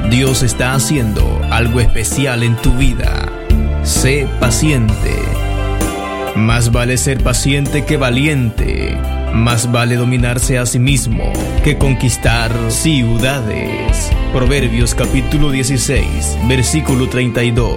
Dios está haciendo algo especial en tu vida. Sé paciente. Más vale ser paciente que valiente. Más vale dominarse a sí mismo que conquistar ciudades. Proverbios capítulo 16, versículo 32.